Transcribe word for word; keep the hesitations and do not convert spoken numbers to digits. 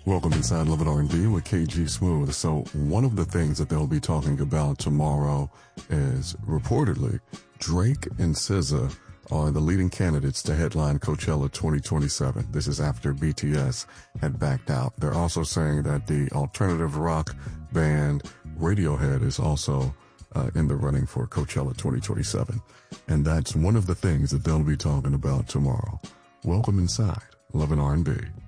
Welcome inside Love and R and B with K G Smooth. So one of the things that they'll be talking about tomorrow is reportedly Drake and S Z A are the leading candidates to headline Coachella twenty twenty-seven. This is after B T S had backed out. They're also saying that the alternative rock band Radiohead is also uh, in the running for Coachella twenty twenty-seven. And that's one of the things that they'll be talking about tomorrow. Welcome inside Love and R and B.